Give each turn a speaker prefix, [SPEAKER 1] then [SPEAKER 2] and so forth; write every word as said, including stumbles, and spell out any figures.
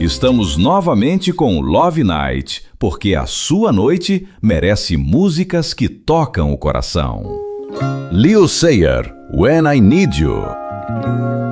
[SPEAKER 1] Estamos novamente com Love Night, porque a sua noite merece músicas que tocam o coração. Lil Sayer, When I Need You.